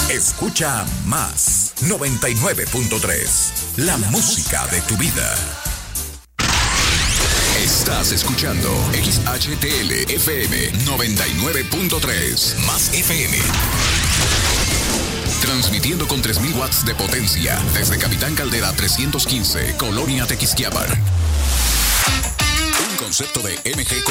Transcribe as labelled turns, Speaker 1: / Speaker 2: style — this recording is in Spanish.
Speaker 1: Escucha más 99.3, la música de tu vida. Estás escuchando XHTL FM 99.3 más FM. Transmitiendo con 3000 watts de potencia desde Capitán Caldera 315, Colonia Tequisquiapan. Un concepto de MG